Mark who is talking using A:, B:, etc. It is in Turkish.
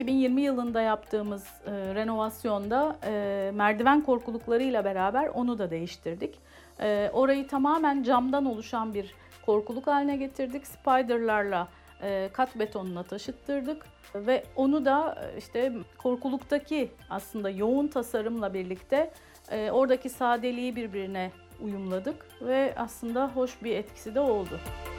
A: 2020 yılında yaptığımız renovasyonda merdiven korkuluklarıyla beraber onu da değiştirdik. Orayı tamamen camdan oluşan bir korkuluk haline getirdik. Spiderlarla kat betonuna taşıttırdık ve onu da işte korkuluktaki aslında yoğun tasarımla birlikte oradaki sadeliği birbirine uyumladık ve aslında hoş bir etkisi de oldu.